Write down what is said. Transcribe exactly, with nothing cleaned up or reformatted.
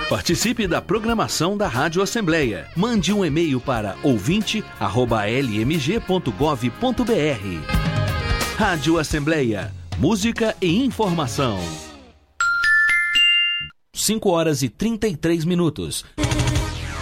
Participe da programação da Rádio Assembleia. Mande um e-mail para ouvinte arroba l m g ponto gov ponto b r. Rádio Assembleia. Música e informação. cinco horas e trinta e três minutos.